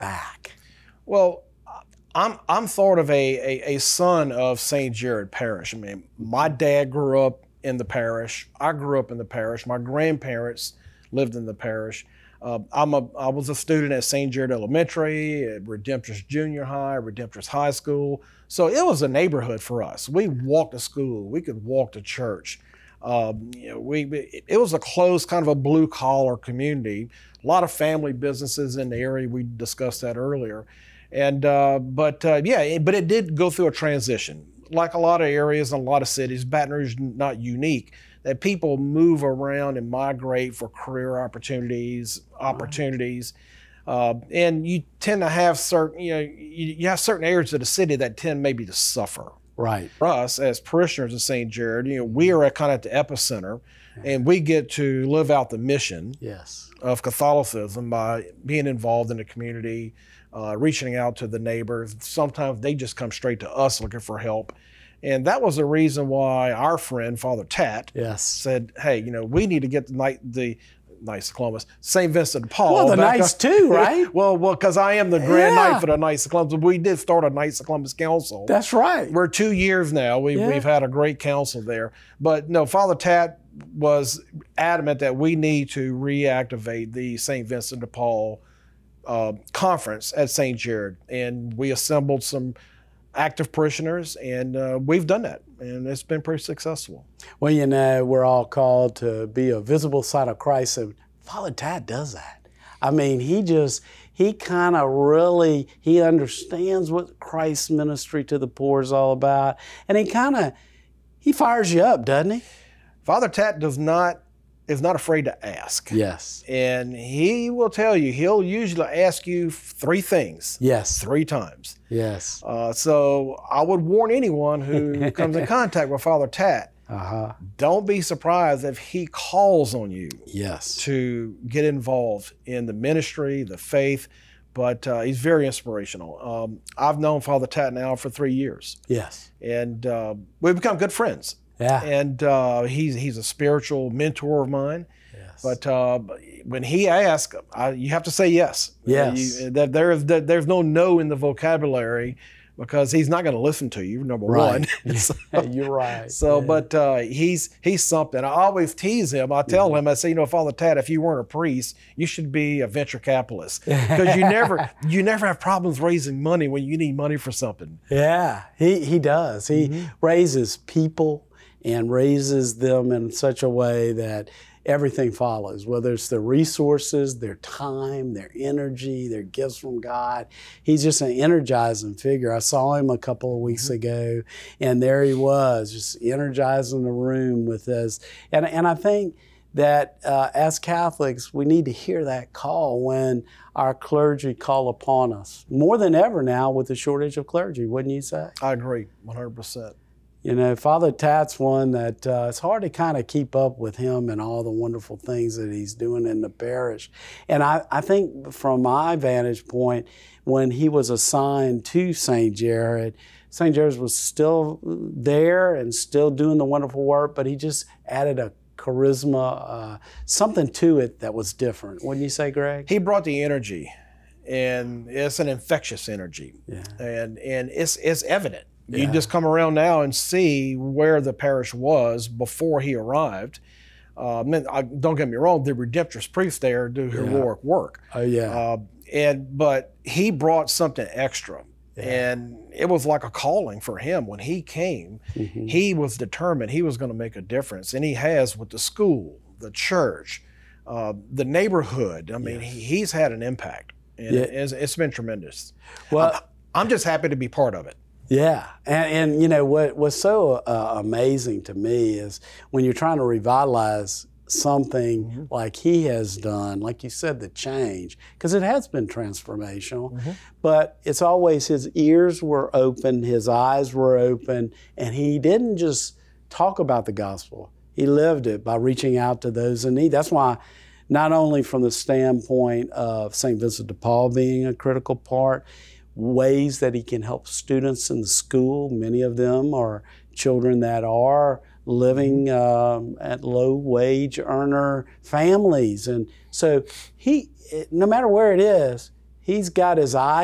back? Well, I'm sort of a son of St. Jared Parish. I mean, my dad grew up in the parish. I grew up in the parish. My grandparents lived in the parish. I was a student at St. Jared Elementary, at Redemptorist Junior High, Redemptorist High School. So it was a neighborhood for us. We walked to school. We could walk to church. It was a close kind of a blue collar community. A lot of family businesses in the area. We discussed that earlier. And but it did go through a transition. Like a lot of areas and a lot of cities, Baton Rouge is not unique, that people move around and migrate for career opportunities. And you tend to have certain, you have certain areas of the city that tend maybe to suffer. Right. For us as parishioners of St. Jared, we are kind of at the epicenter, and we get to live out the mission of Catholicism by being involved in the community, reaching out to the neighbors. Sometimes they just come straight to us looking for help. And that was the reason why our friend, Father Tat, said, hey, we need to get the Knights of Columbus, St. Vincent de Paul. Well, the Knights too, right? well, because I am the Grand Knight for the Knights of Columbus. We did start a Knights of Columbus Council. That's right. We're 2 years now. We've had a great council there. But no, Father Tat was adamant that we need to reactivate the St. Vincent de Paul conference at St. Jared. And we assembled some active parishioners, and we've done that, and it's been pretty successful. Well, we're all called to be a visible sign of Christ, and Father Tat does that. I mean, he kind of really, he understands what Christ's ministry to the poor is all about, and he fires you up, doesn't he? Father Tat is not afraid to ask. Yes. And he will tell you, he'll usually ask you 3 things. Yes. 3 times. Yes. So I would warn anyone who comes in contact with Father Tat, don't be surprised if he calls on you to get involved in the ministry, the faith, but he's very inspirational. I've known Father Tat now for 3 years. Yes. And we've become good friends. Yeah. And he's a spiritual mentor of mine. Yes. But when he asks, you have to say yes. Yes. There's no in the vocabulary, because he's not going to listen to you, number one. So, you're right. So, but he's something. I always tease him. I tell him, I say, Father Tat, if you weren't a priest, you should be a venture capitalist, because you never have problems raising money when you need money for something. Yeah, he does. He raises people and raises them in such a way that everything follows, whether it's their resources, their time, their energy, their gifts from God. He's just an energizing figure. I saw him a couple of weeks ago, and there he was, just energizing the room with us. And I think that as Catholics, we need to hear that call when our clergy call upon us, more than ever now with the shortage of clergy, wouldn't you say? I agree, 100%. Father Tat's one that it's hard to kind of keep up with him and all the wonderful things that he's doing in the parish. And I think from my vantage point, when he was assigned to St. Jared was still there and still doing the wonderful work, but he just added a charisma, something to it that was different. Wouldn't you say, Greg? He brought the energy, and it's an infectious energy. Yeah. And it's evident. You just come around now and see where the parish was before he arrived. Don't get me wrong, the Redemptorist priests there do heroic work. Oh, yeah. But he brought something extra. Yeah. And it was like a calling for him. When he came, he was determined he was going to make a difference. And he has with the school, the church, the neighborhood. I mean, he's had an impact. And it's been tremendous. Well, I'm just happy to be part of it. Yeah, and what's so amazing to me is when you're trying to revitalize something like he has done, like you said, the change, because it has been transformational, but it's always his ears were open, his eyes were open, and he didn't just talk about the gospel. He lived it by reaching out to those in need. That's why, not only from the standpoint of St. Vincent de Paul being a critical part, ways that he can help students in the school. Many of them are children that are living at low-wage earner families. And so he, no matter where it is, he's got his eye